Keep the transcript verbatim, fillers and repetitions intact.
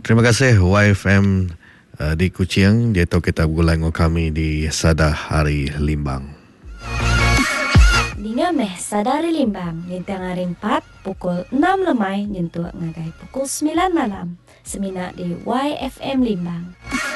Terima kasih Y F M uh, di Kuching. Dia tahu kita bergulai dengan kami di Sada Hari Limbang. Dengan meh Sada Hari Limbang, nintang hari empat pukul enam lemai nyentuh ngagai pukul sembilan malam. Semina di Y F M Limbang.